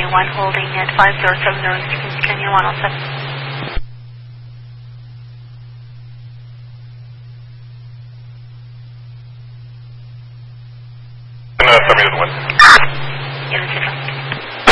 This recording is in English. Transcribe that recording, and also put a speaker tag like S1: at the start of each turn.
S1: 1 holding at 5070, Canyon 107.
S2: Submit 1.